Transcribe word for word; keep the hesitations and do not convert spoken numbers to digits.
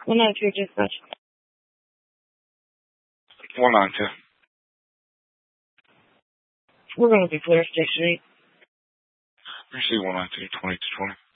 one nine two dispatch. one nine two. We're going to be clear, station eight. Receive one nine two, twenty to twenty.